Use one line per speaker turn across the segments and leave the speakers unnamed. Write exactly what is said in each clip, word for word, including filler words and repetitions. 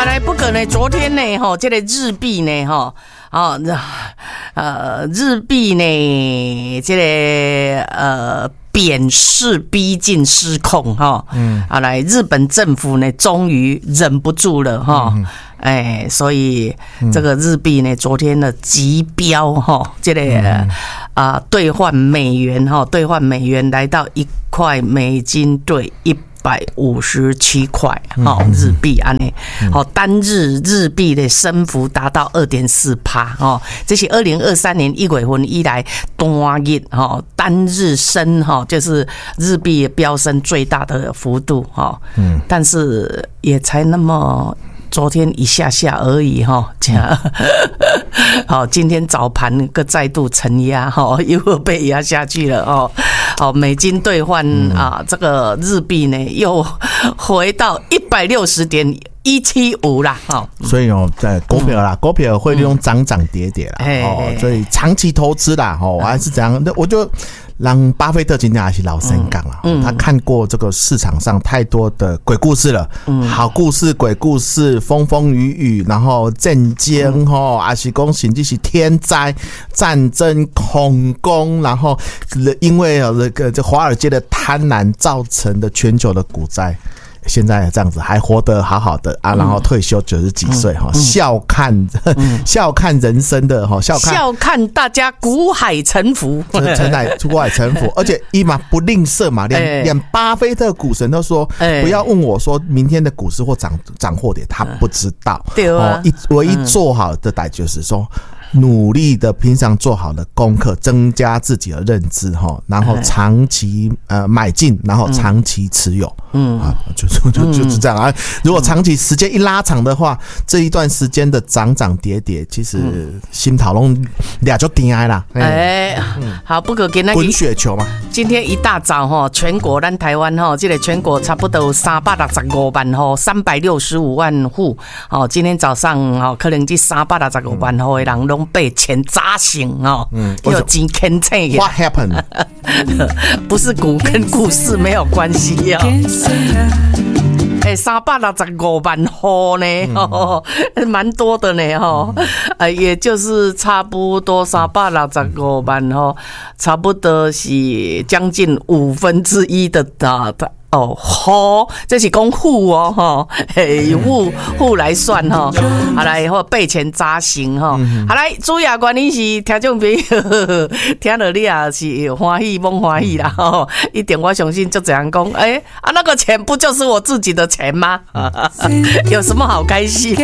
好来，不可能，昨天呢，哈，这个日币呢，哈，哦，呃，日币呢，这个呃。贬势逼近失控哈，嗯，好来，日本政府呢终于忍不住了哈，嗯、哎，所以这个日币呢昨天的急飙哈，这个啊、嗯呃、兑换美元哈，兑换美元来到一块美金兑一百五十七块，好日币安尼，好单日日币的升幅达到二点四趴，哦，这是二零二三年一月份以来单日哈单日升哈，就是日币飙升最大的幅度哈，嗯，但是也才那么。昨天一下下而已哈，好，今天早盘个再度承压哈，又被压下去了哦。好，美金兑换啊，这个日币呢又回到一百六十点一七五啦，哈。
所以哦，在股票啦，股票会用涨涨跌跌啦，哦，所以长期投资啦，哦，还是这样，我就。让巴菲特今天还是老生讲了，嗯嗯、他看过这个市场上太多的鬼故事了，嗯、好故事、鬼故事、风风雨雨，然后震惊哈，还是讲甚至是天灾、战争、恐攻，然后因为这个这华尔街的贪婪造成的全球的股灾。现在这样子还活得好好的啊，然后退休九十几岁哈，笑看笑看人生的哈，笑看
笑看大家股海沉浮，
沉海股海沉浮，而且一嘛不吝啬嘛，连连巴菲特股神都说，不要问我说明天的股市或涨涨或跌，他不知道。
对啊，
一唯一做好的代就是说。努力的平常做好的功课，增加自己的认知哈，然后长期呃买进，然后长期持有，嗯啊，就就就就是这样啊。如果长期时间一拉长的话，这一段时间的涨涨跌跌，其实心头拢俩就定爱啦。
哎，好，不可给那
滚雪球嘛。
今天一大早哈，全国咱台湾哈，这个全国差不多有三百六十五万哈，三百六十五万户哦。今天早上哈，可能这三百六十五万户的人拢被钱砸醒哦，嗯，有钱欠债。
What happened？
不是股跟股市没有关系哦。哎，三百六十五万户呢，哦，蛮多的呢，哈，呃，也就是差不多三百六十五万哈，差不多是将近五分之一的的。哦，户，这是讲户哦，哈，嘿，户户来算哈，好来或被钱砸醒哈，好来，主要原因是听众朋友听到你也是欢喜蒙欢喜啦，哈，一点我相信就这样讲，哎、欸、啊，那个钱不就是我自己的钱吗？有什么好开心？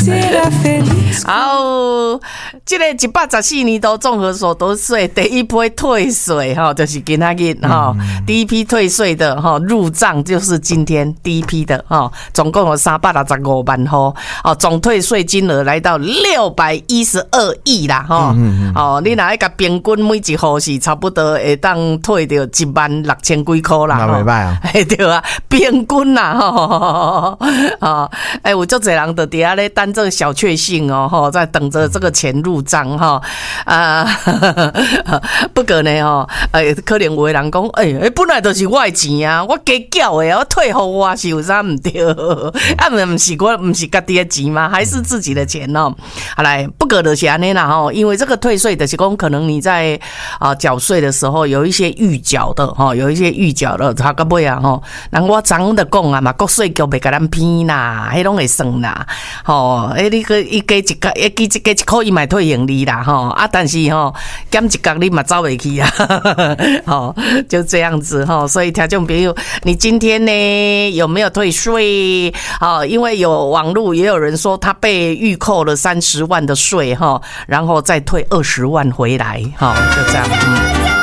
好，这个一百十四年度综合所得税第一批退税哈，就是今仔日哈，第一批退税的哈入账就是今天第一批的哈，总共有三百六十五万户哦，总退税金额来到六百一十二亿啦哈，哦，你若一个平均每一户是差不多会当退掉一万六千几块啦，
那袂歹啊，
对啊，平均啦哈，啊，哎，有足侪人就伫遐咧等这个小确幸哦，哈，在等着这个钱入账哈，啊，不过呢哈，哎，可能有的人讲，哎、欸，本来就是我的钱啊，我加缴的，我退互我是有啥唔对？啊，唔是我唔是家己的钱吗？还是自己的钱哦？好来，不过就是安尼啦哈，因为这个退税的是讲，可能你在啊缴税的时候有一些预缴的哈，有一些预缴的，他个尾啊哈，那我昨的讲啊嘛，国税局袂甲咱骗啦，迄拢会算啦，吼，诶，你个一加一角，一加一加一块伊买退盈利啦，吼啊，但是吼减一角你嘛走袂去啊，吼，就这样子哈，所以听众朋友，你今天呢有没有退税？好，因为有网络也有人说他被预扣了三十万的税哈，然后再退二十万回来，哈，就这样。嗯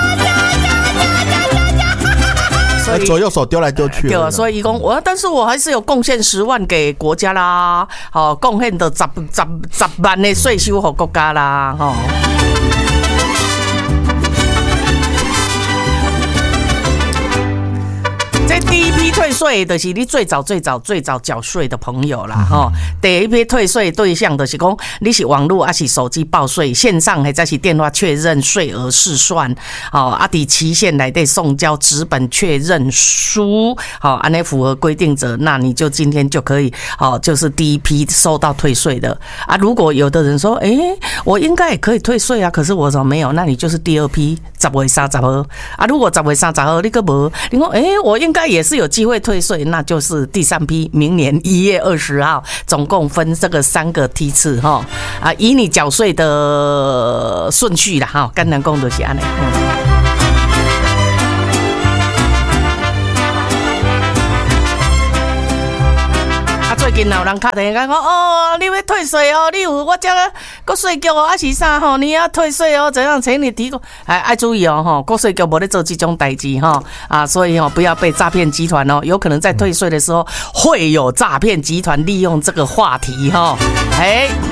左右手丢来丢去，
对啊，所以一共我，但是我还是有贡献十万给国家啦，好，贡献的十十十万的税收给国家啦，哈。这以第一批退税就是你最早最早最早缴税的朋友啦，吼、嗯。第一批退税对象就是讲你是网络还是手机报税，线上还是电话确认税额试算，哦，啊，伫期限内得送交纸本确认书，好、哦，安尼符合规定者，那你就今天就可以，哦，就是第一批收到退税的啊。如果有的人说，哎、欸，我应该也可以退税啊，可是我怎么没有？那你就是第二批十月三十号啊。如果十月三十号你个无，你说，哎、欸，我应该也是有机会退税，那就是第三批，明年一月二十号，总共分这个三个梯次哈啊，以你缴税的顺序啦哈，简单讲就是安尼。嗯最近有人敲电话讲哦，你要退税哦，你有我这个国税局哦，还是啥吼？你要退税哦，怎样？请你提供，哎，爱注意哦，吼，国税局没在做这种代志哈啊，所以哦，不要被诈骗集团哦，有可能在退税的时候会有诈骗集团利用这个话题哈，哎。